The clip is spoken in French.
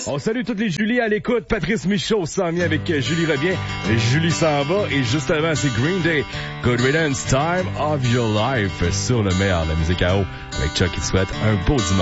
On salue toutes les Julie à l'écoute. Patrice Michaud s'en vient avec Julie revient. Julie s'en va. Et juste avant, c'est Green Day. Good Riddance, Time of Your Life sur le meilleur de la musique à eau. Avec Chuck qui te souhaite un beau dimanche.